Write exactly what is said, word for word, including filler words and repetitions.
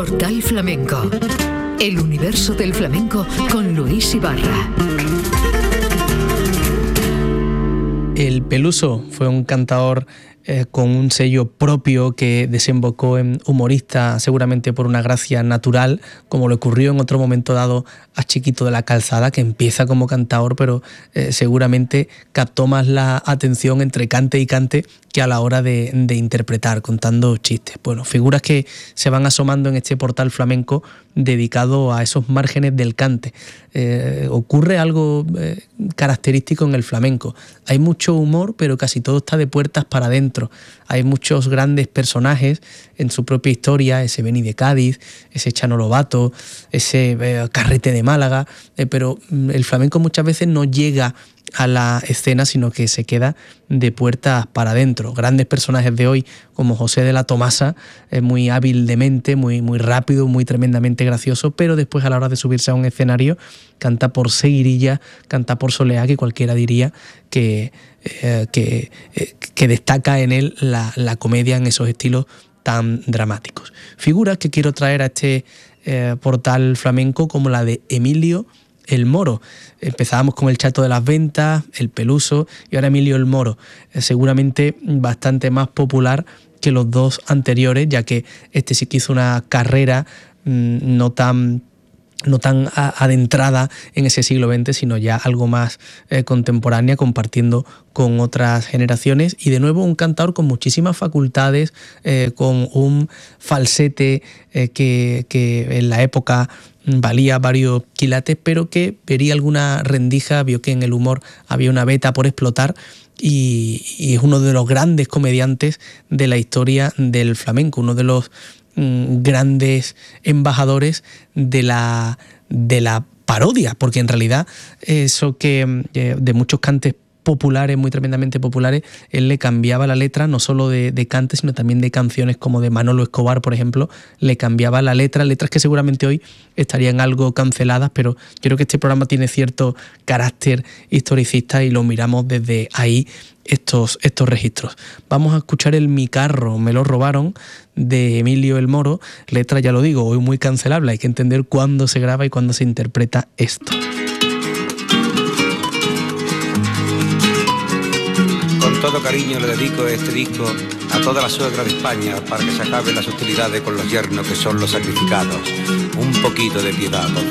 Portal Flamenco. El universo del flamenco con Luis Ibarra. El Peluso fue un cantador eh, con un sello propio que desembocó en humorista, seguramente por una gracia natural, como le ocurrió en otro momento dado a Chiquito de la Calzada, que empieza como cantador, pero eh, seguramente captó más la atención entre cante y cante que a la hora de, de interpretar, contando chistes. Bueno, figuras que se van asomando en este portal flamenco dedicado a esos márgenes del cante. Eh, ocurre algo eh, característico en el flamenco. Hay mucho humor, pero casi todo está de puertas para adentro. Hay muchos grandes personajes en su propia historia, ese Beni de Cádiz, ese Chano Lobato, ese eh, Carrete de Málaga, eh, pero el flamenco muchas veces no llega a la escena, sino que se queda de puertas para adentro. Grandes personajes de hoy, como José de la Tomasa, es muy hábil de mente, muy, muy rápido, muy tremendamente gracioso, pero después a la hora de subirse a un escenario canta por seguirilla, canta por soleá, que cualquiera diría que, eh, que, eh, que destaca en él la, la comedia en esos estilos tan dramáticos. Figuras que quiero traer a este eh, portal flamenco, como la de Emilio el Moro. Empezábamos con el Chato de las Ventas, el Peluso, y ahora Emilio el Moro, eh, seguramente bastante más popular que los dos anteriores, ya que este sí que hizo una carrera mmm, no tan no tan adentrada en ese siglo veinte, sino ya algo más eh, contemporánea, compartiendo con otras generaciones, y de nuevo un cantador con muchísimas facultades, eh, con un falsete eh, que, que en la época valía varios quilates, pero que vería alguna rendija, vio que en el humor había una beta por explotar, y, y es uno de los grandes comediantes de la historia del flamenco, uno de los grandes embajadores de la, de la parodia, porque en realidad eso que eh, de muchos cantes populares, muy tremendamente populares, él le cambiaba la letra, no solo de, de cantes, sino también de canciones como de Manolo Escobar, por ejemplo, le cambiaba la letra, letras que seguramente hoy estarían algo canceladas, pero yo creo que este programa tiene cierto carácter historicista y lo miramos desde ahí, estos, estos registros. Vamos a escuchar el Mi carro me lo robaron, de Emilio el Moro, letra, ya lo digo, hoy muy cancelable, hay que entender cuándo se graba y cuándo se interpreta esto. Con todo cariño le dedico este disco a toda la suegra de España, para que se acaben las hostilidades con los yernos que son los sacrificados. Un poquito de piedad, por